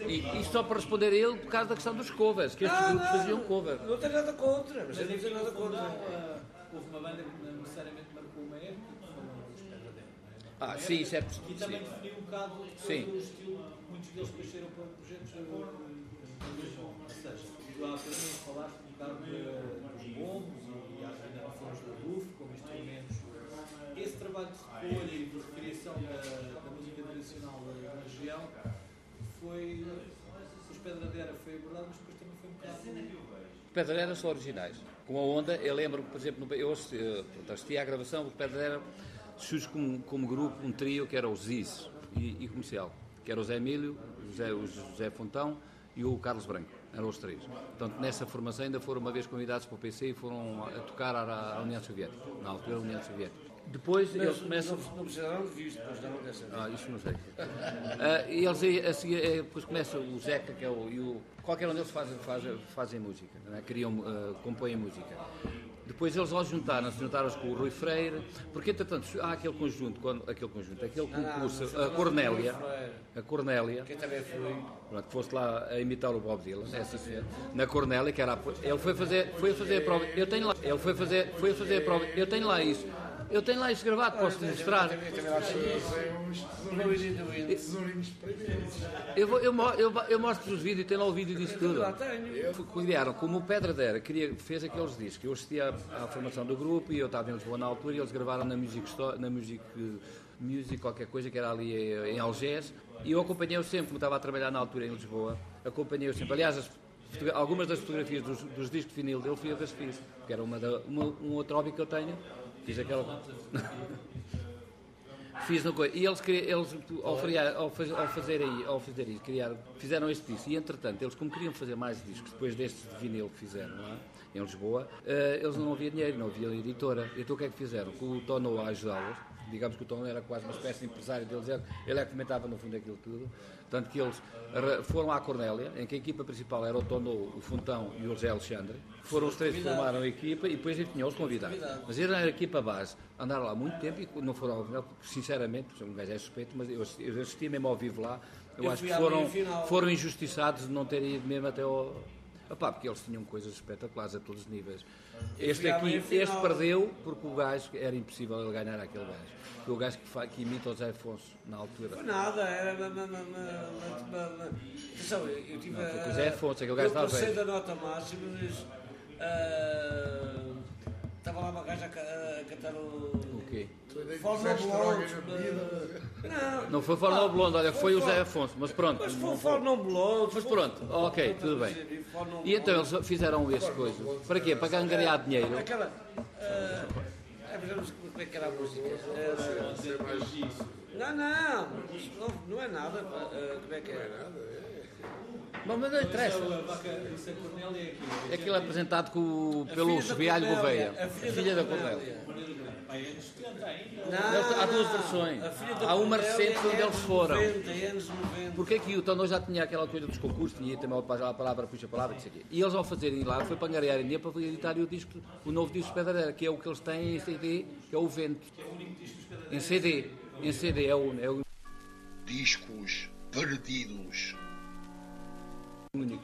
E só para responder a ele por causa da questão dos covers, que estes grupos faziam cover. Não tenho nada contra, mas eu não tenho nada contra. Houve uma banda que necessariamente marcou uma época, que foram os Pedra Dera. Sim, isso é E também definiu um bocado o estilo, muitos deles depois saíram para projetos ou seja, tu há bocadinho falaste um bocado dos bombos e às gravações do Ruf como instrumentos. Esse trabalho de recolha e de recriação da música tradicional da região foi, os Pedra Dera foi abordado, mas depois também foi um bocado... Pedra Dera são originais. Com a onda, eu lembro, por exemplo, eu assisti à gravação do Pedra Dera, surge como grupo, um trio que era o Ziz e comercial, que era o Zé Emílio, o José Fontão e o Carlos Branco, eram os três. Portanto, nessa formação ainda foram uma vez convidados para o PC e foram a tocar à União Soviética, na altura a União Soviética. Depois eles começam... Não precisaram de visto, depois não dessa vez. Isso não sei. E eles depois começa o Zeca, que é qualquer um deles fazem música, né? Compõem música. Depois eles ao juntaram-se com o Rui Freire, porque entretanto há aquele concurso, a Cornélia, Que também fui. que foste lá a imitar o Bob Dylan, na Cornélia, que era ele foi fazer a prova, eu tenho lá, ele foi fazer a prova, eu tenho lá isso. Eu tenho lá isso gravado, posso-te mostrar. Eu mostro-vos os vídeos, tenho lá o vídeo disso tudo. Criaram, como o Pedra Dera fez aqueles discos. Eu assistia à formação do grupo e eu estava em Lisboa na altura e eles gravaram na Music qualquer coisa, que era ali em Algés. E eu acompanhei-o sempre, como estava a trabalhar na altura em Lisboa, acompanhei-o sempre. Aliás, algumas das fotografias dos discos de vinil dele fui eu que as fiz, que era um outro hobby que eu tenho. Fiz aquela... Fiz no coisa. E eles ao fazer isso, fizeram este disco. E entretanto, eles como queriam fazer mais discos, depois deste de vinil que fizeram lá em Lisboa, eles não havia dinheiro, não havia editora. Então o que é que fizeram? Com o Tono a ajudá-los, digamos que o Tono era quase uma espécie de empresário deles, ele é que comentava no fundo aquilo tudo. Tanto que eles foram à Cornélia, em que a equipa principal era o Tono, o Fontão e o José Alexandre. Foram os três que formaram a equipa e depois eles tinham os convidados. Mas eles eram a equipa base, andaram lá muito tempo e não foram ao final, sinceramente, um gajo é suspeito, mas eu assisti mesmo ao vivo lá. Eu acho que foram injustiçados de não terem ido mesmo até ao... porque eles tinham coisas espetaculares a todos os níveis. Este perdeu porque o gajo, era impossível ele ganhar aquele gajo. Foi o gajo que imita o Zé Afonso na altura. Foi nada, era... Atenção, eu tive... Não, foi com o Zé Afonso, aquele gajo estava bem. Eu passei da nota máxima, mas... Estava lá uma gaja a cantar o quê? Fórmula Blonde. Não foi Fórmula Blonde, olha, foi o Zé Afonso, mas pronto. Mas foi Fórmula Blonde. Mas pronto, ok, tudo bem. E então eles fizeram esse coisa. Para quê? Para ganhar dinheiro. Aquela... como é que era a música? Não é nada. Como é que é? Mas não interessa. É aquilo apresentado pelo Sobialho Gouveia, a filha da Cornélia. Há duas versões. Há uma recente onde eles foram. Porque aqui o Tono já tinha aquela coisa dos concursos, tinha também a palavra, puxa a palavra, não sei o quê. E eles ao fazerem lá, foi para angariar dinheiro para editar o novo disco de Pedra Dera, que é o que eles têm em CD, que é o Vento. Em CD é o... Discos perdidos. Único.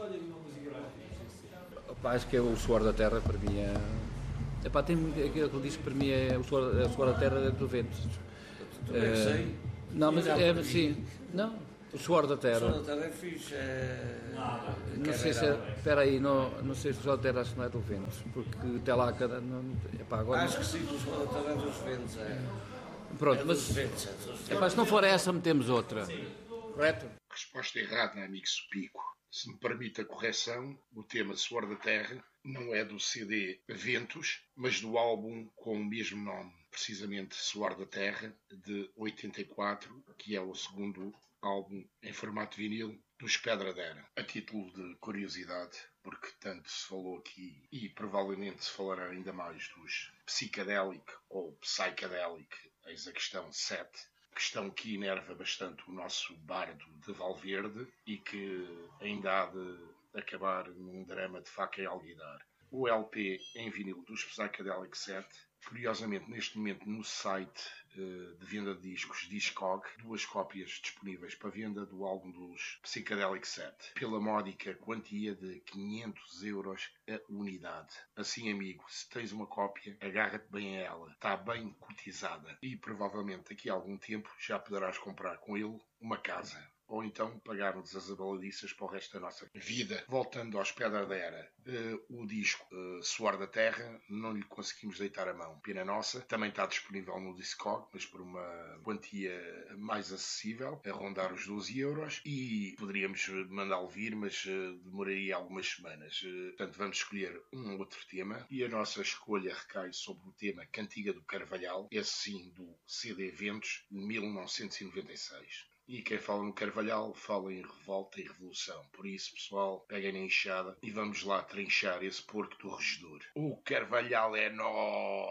Acho que é o Suor da Terra, para mim é... tem aquele disco para mim é o Suor da Terra do Vento. Sei. Não, mas é assim. Não, o Suor da Terra. O Suor da Terra é fixe. Não sei se é. Espera aí, não sei se o Suor da Terra acho que não é do Vento, porque até lá cada. Agora acho que sim, o Suor da Terra é dos Ventos. Pronto, mas. Se não for essa, metemos outra. Correto? Resposta errada, amigo Supico. Se me permite a correção, o tema Suor da Terra não é do CD Ventos, mas do álbum com o mesmo nome, precisamente Suor da Terra, de 84, que é o segundo álbum em formato vinil dos Pedra Dera. A título de curiosidade, porque tanto se falou aqui e provavelmente se falará ainda mais dos Psychedelic ou Psychedelic, eis a questão 7, questão que enerva bastante o nosso bardo de Valverde e que ainda há de acabar num drama de faca e alguidar. o LP em vinil dos Psychedelic Set. Curiosamente, neste momento no site de venda de discos Discog, 2 cópias disponíveis para venda do álbum dos Psychedelic Set, pela módica quantia de 500 euros a unidade. Assim, amigo, se tens uma cópia, agarra-te bem a ela. Está bem cotizada e provavelmente daqui a algum tempo já poderás comprar com ele uma casa. Ou então pagar-nos as abaladiças para o resto da nossa vida. Voltando aos Pedra da Era, o disco Suor da Terra, não lhe conseguimos deitar a mão. Pena nossa. Também está disponível no Discog, mas por uma quantia mais acessível, a rondar os 12 euros. E poderíamos mandá-lo vir, mas demoraria algumas semanas. Portanto, vamos escolher um outro tema. E a nossa escolha recai sobre o tema Cantiga do Carvalhal, esse sim do CD Ventos, de 1996. E quem fala no Carvalhal fala em revolta e revolução. Por isso, pessoal, peguem na enxada e vamos lá trinchar esse porco do regedor. O Carvalhal é nó!